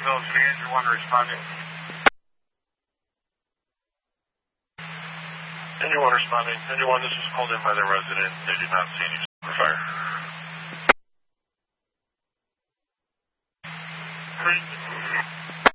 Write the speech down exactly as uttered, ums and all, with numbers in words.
Village, the engine one responding. Engine one responding. Engine one, this is called in by the resident. They did not see any super fire. Three.